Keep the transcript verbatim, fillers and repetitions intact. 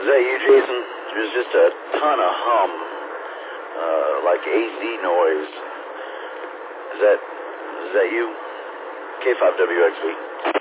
that you, Jason? There's just a ton of hum, uh, like A Z noise. Is that, is that you? K five W X V.